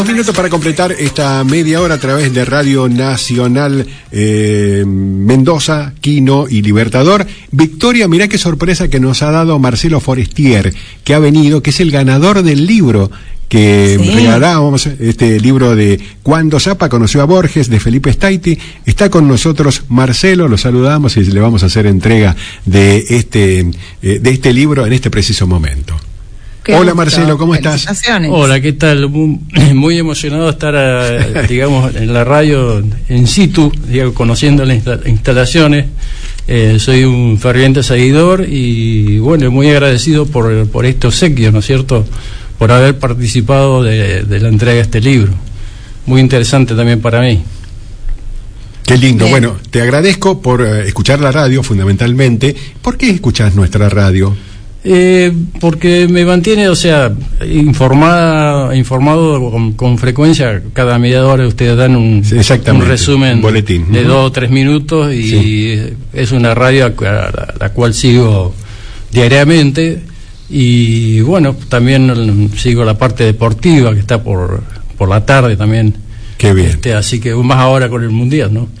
Minutos para completar esta media hora a través de Radio Nacional Mendoza, Quino y Libertador. Victoria, mirá qué sorpresa que nos ha dado Marcelo Forestier, que ha venido, que es el ganador del libro que regalábamos, este libro de Cuando Zappa conoció a Borges, de Felipe Staiti. Está con nosotros Marcelo, lo saludamos y le vamos a hacer entrega de este libro en este preciso momento. Hola Marcelo, ¿cómo estás? Hola, ¿qué tal? Muy emocionado de estar, digamos, en la radio in situ, digamos, conociendo las instalaciones. Soy un ferviente seguidor y, bueno, muy agradecido por este obsequio, ¿no es cierto?, por haber participado de la entrega de este libro. Muy interesante también para mí. Qué lindo. Bien. Bueno, te agradezco por escuchar la radio, fundamentalmente. ¿Por qué escuchas nuestra radio? Porque me mantiene, o sea, informado con frecuencia. Cada media hora ustedes dan un resumen, un boletín de 2 o 3 minutos y es una radio a la cual sigo diariamente. Y bueno, también sigo la parte deportiva que está por la tarde también. Qué bien. Así que más ahora con el Mundial, ¿no?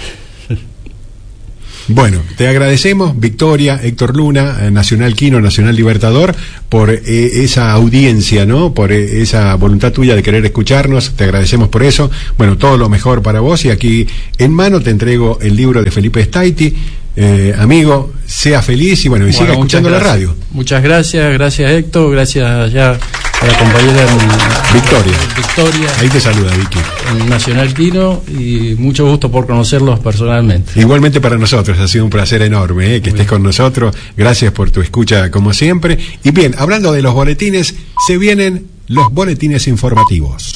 Bueno, te agradecemos, Victoria, Héctor Luna, Nacional Quino, Nacional Libertador, por esa audiencia, ¿no? Por esa voluntad tuya de querer escucharnos. Te agradecemos por eso. Bueno, todo lo mejor para vos. Y aquí en mano te entrego el libro de Felipe Staiti. Amigo, sea feliz y bueno, siga escuchando la radio. Muchas gracias, gracias Héctor, gracias ya a la compañera Victoria. Ahí te saluda, Vicky. En Nacional Quino, y mucho gusto por conocerlos personalmente. Igualmente para nosotros, ha sido un placer enorme que estés con nosotros. Gracias por tu escucha como siempre. Y bien, hablando de los boletines, se vienen los boletines informativos.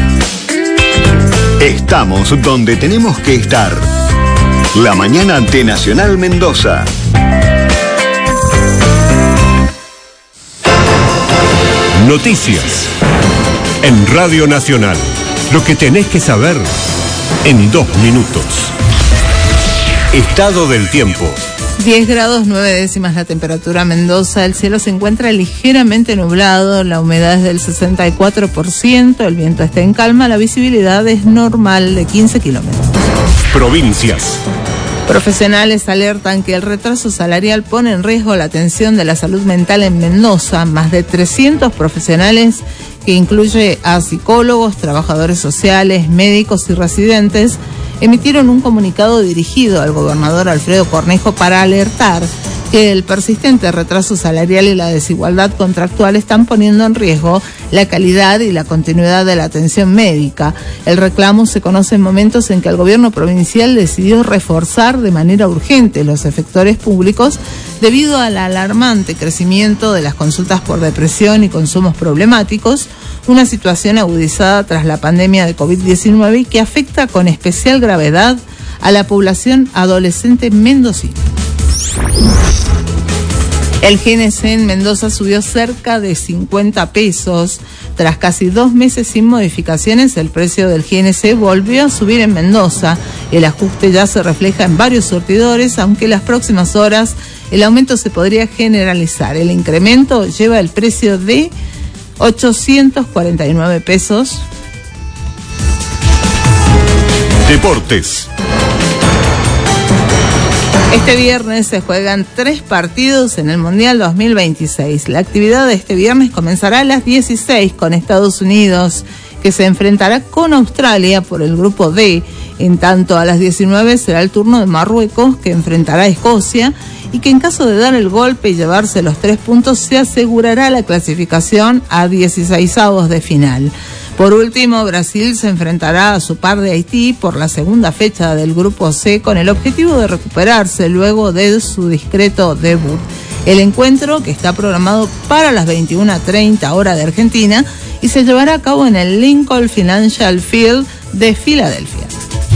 Estamos donde tenemos que estar. La mañana de Nacional Mendoza. Noticias en Radio Nacional. Lo que tenés que saber en 2 minutos. Estado del tiempo. 10 grados 9 décimas la temperatura en Mendoza. El cielo se encuentra ligeramente nublado, la humedad es del 64%, el viento está en calma, la visibilidad es normal de 15 kilómetros. Provincias. Profesionales alertan que el retraso salarial pone en riesgo la atención de la salud mental en Mendoza. Más de 300 profesionales, que incluye a psicólogos, trabajadores sociales, médicos y residentes, emitieron un comunicado dirigido al gobernador Alfredo Cornejo para alertar que el persistente retraso salarial y la desigualdad contractual están poniendo en riesgo la calidad y la continuidad de la atención médica. El reclamo se conoce en momentos en que el gobierno provincial decidió reforzar de manera urgente los efectores públicos debido al alarmante crecimiento de las consultas por depresión y consumos problemáticos, una situación agudizada tras la pandemia de COVID-19 y que afecta con especial gravedad a la población adolescente mendocina. El GNC en Mendoza subió cerca de 50 pesos. Tras casi 2 meses sin modificaciones, el precio del GNC volvió a subir en Mendoza. El ajuste ya se refleja en varios surtidores, aunque en las próximas horas el aumento se podría generalizar. El incremento lleva el precio de 849 pesos. Deportes. Este viernes se juegan 3 partidos en el Mundial 2026. La actividad de este viernes comenzará a las 16 con Estados Unidos, que se enfrentará con Australia por el grupo D. En tanto, a las 19 será el turno de Marruecos, que enfrentará a Escocia, y que en caso de dar el golpe y llevarse los 3 puntos, se asegurará la clasificación a 16avos de final. Por último, Brasil se enfrentará a su par de Haití por la segunda fecha del Grupo C con el objetivo de recuperarse luego de su discreto debut. El encuentro, que está programado para las 21:30 hora de Argentina, y se llevará a cabo en el Lincoln Financial Field de Filadelfia.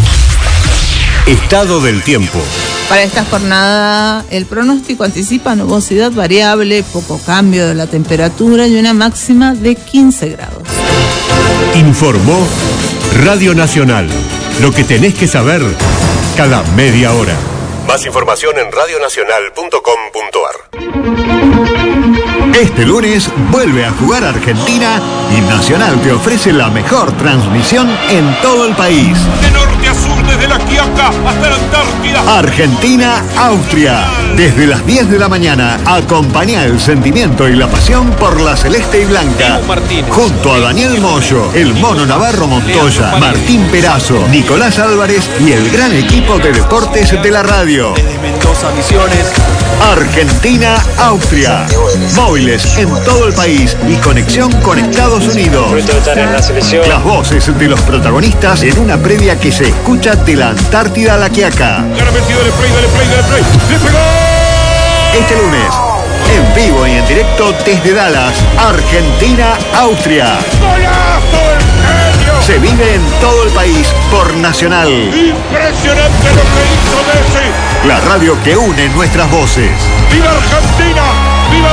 Estado del tiempo. Para esta jornada, el pronóstico anticipa nubosidad variable, poco cambio de la temperatura y una máxima de 15 grados. Informó Radio Nacional. Lo que tenés que saber cada media hora. Más información en radionacional.com.ar. Este lunes vuelve a jugar Argentina y Nacional te ofrece la mejor transmisión en todo el país. De norte a sur, desde la Quiaca hasta la Antártida. Argentina-Austria. Desde las 10 de la mañana, acompaña el sentimiento y la pasión por la celeste y blanca. Junto a Daniel Moyo, el Mono Navarro Montoya, Martín Perazo, Nicolás Álvarez y el gran equipo de deportes de la radio. Desde Mendoza, Misiones. Argentina-Austria. Móviles en todo el país y conexión con Estados Unidos. Las voces de los protagonistas en una previa que se escucha de la Antártida a la Quiaca. ¡Le pegó! Este lunes, en vivo y en directo desde Dallas, Argentina-Austria. ¡Golazo el genio! Se vive en todo el país por Nacional. ¡Impresionante lo que hizo Messi! La radio que une nuestras voces. ¡Viva Argentina! ¡Viva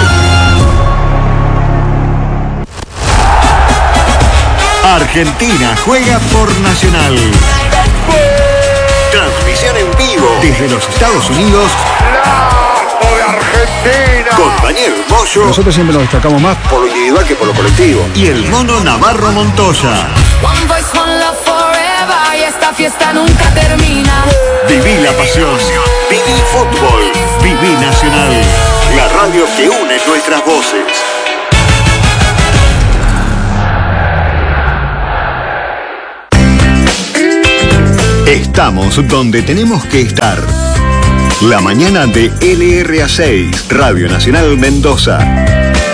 Messi! Argentina juega por Nacional. Transmisión en vivo desde los Estados Unidos. ¡La de Argentina! Con Daniel Moyo. Nosotros siempre nos destacamos más Por lo individual que por lo colectivo. Y el Mono Navarro Montoya. One voice, one love forever. Y esta fiesta nunca termina. Viví la pasión. Viví fútbol. Viví Nacional. La radio que une nuestras voces. Estamos donde tenemos que estar. La mañana de LRA6, Radio Nacional Mendoza.